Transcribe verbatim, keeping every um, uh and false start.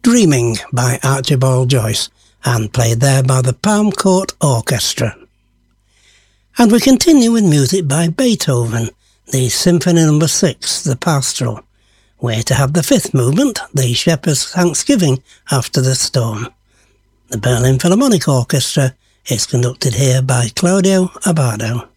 Dreaming by Archibald Joyce, and played there by the Palm Court Orchestra. And we continue with music by Beethoven, the Symphony number six, the Pastoral. We're to have the fifth movement, the Shepherd's Thanksgiving After the Storm. The Berlin Philharmonic Orchestra is conducted here by Claudio Abbado.